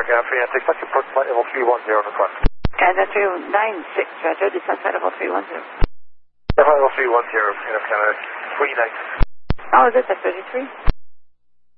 Fremantle, expect approach flight level 310 request. Canada 396, Roger, descent flight level 310. Level 310, Canada 39. Oh, is it the 33?